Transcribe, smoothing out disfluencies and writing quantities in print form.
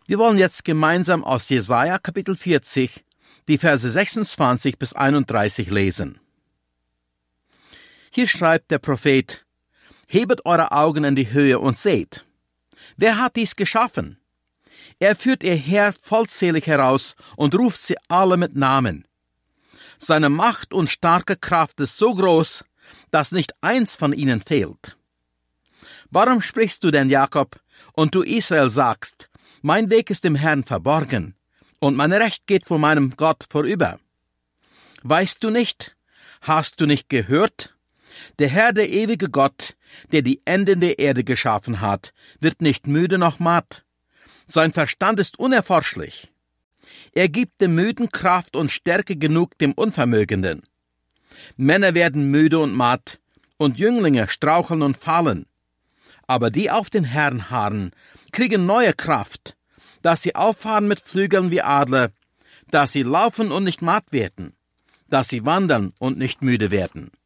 Wir wollen jetzt gemeinsam aus Jesaja Kapitel 40 die Verse 26 bis 31 lesen. Hier schreibt der Prophet: Hebet eure Augen in die Höhe und seht. Wer hat dies geschaffen? Er führt ihr Heer vollzählig heraus und ruft sie alle mit Namen. Seine Macht und starke Kraft ist so groß, dass nicht eins von ihnen fehlt. Warum sprichst du denn, Jakob, und du Israel sagst, mein Weg ist dem Herrn verborgen, und mein Recht geht vor meinem Gott vorüber? Weißt du nicht? Hast du nicht gehört? Der Herr, der ewige Gott, der die Enden der Erde geschaffen hat, wird nicht müde noch matt. Sein Verstand ist unerforschlich. Er gibt dem Müden Kraft und Stärke genug dem Unvermögenden. Männer werden müde und matt, und Jünglinge straucheln und fallen. Aber die auf den Herrn harren, kriegen neue Kraft, dass sie auffahren mit Flügeln wie Adler, dass sie laufen und nicht matt werden, dass sie wandern und nicht müde werden.